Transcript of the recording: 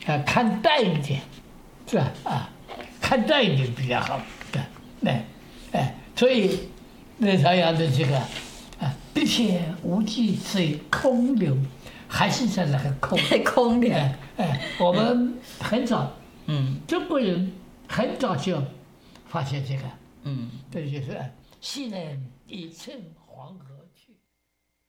看淡一点，是吧？看淡一点比较好，所以那朝阳的这个并且无际是空流，还是在那个空空流。 我们很早，中国人很早就发现这个，这就是西南一寸黄河。